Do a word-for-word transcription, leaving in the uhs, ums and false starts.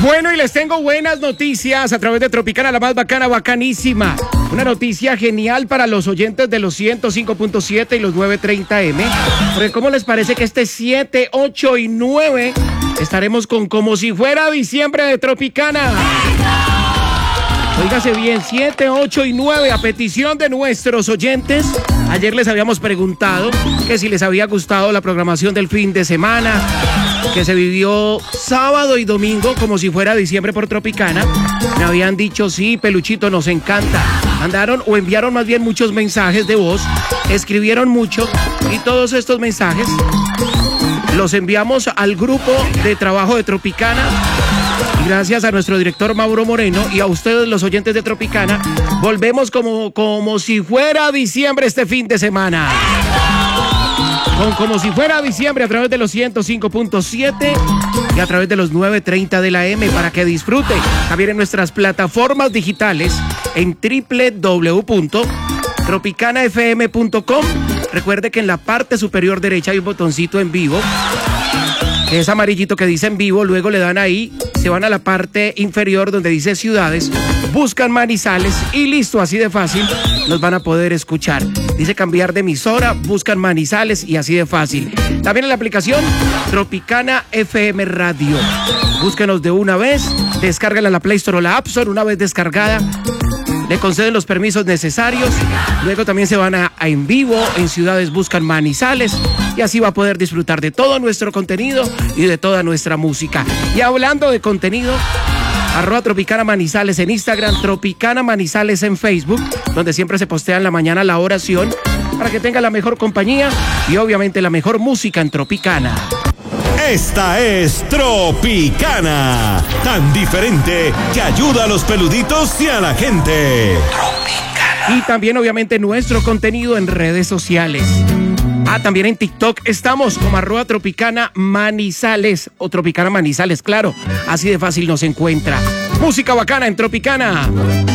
Bueno, y les tengo buenas noticias a través de Tropicana, la más bacana, bacanísima. Una noticia genial para los oyentes de los ciento cinco punto siete y los novecientos treinta eme. Porque ¿cómo les parece que este siete, ocho y nueve estaremos con Como Si Fuera Diciembre de Tropicana? Óigase bien, siete, ocho y nueve, a petición de nuestros oyentes. Ayer les habíamos preguntado que si les había gustado la programación del fin de semana, que se vivió sábado y domingo como si fuera diciembre por Tropicana. Me habían dicho, sí, Peluchito, nos encanta. Mandaron o enviaron más bien muchos mensajes de voz, escribieron mucho, y todos estos mensajes los enviamos al grupo de trabajo de Tropicana. Y gracias a nuestro director Mauro Moreno y a ustedes, los oyentes de Tropicana, volvemos como, como si fuera diciembre este fin de semana. Con Como Si Fuera Diciembre a través de los ciento cinco punto siete y a través de los novecientos treinta de la M, para que disfrute también en nuestras plataformas digitales en doble u doble u doble u punto tropicana f m punto com. Recuerde que en la parte superior derecha hay un botoncito en vivo, que es amarillito, que dice en vivo. Luego le dan ahí, se van a la parte inferior donde dice ciudades, buscan Manizales y listo, así de fácil nos van a poder escuchar. Dice cambiar de emisora, buscan Manizales y así de fácil. También en la aplicación Tropicana F M Radio. Búsquenos de una vez, descárgala en la Play Store o la App Store. Una vez descargada, le conceden los permisos necesarios. Luego también se van a, a en vivo, en ciudades buscan Manizales, y así va a poder disfrutar de todo nuestro contenido y de toda nuestra música. Y hablando de contenido, arroba Tropicana Manizales en Instagram, Tropicana Manizales en Facebook, donde siempre se postea en la mañana la oración, para que tenga la mejor compañía y obviamente la mejor música en Tropicana. Esta es Tropicana, tan diferente que ayuda a los peluditos y a la gente. Tropicana. Y también obviamente nuestro contenido en redes sociales. Ah, también en TikTok estamos como arroba Tropicana Manizales o Tropicana Manizales, claro. Así de fácil nos encuentra. Música bacana en Tropicana.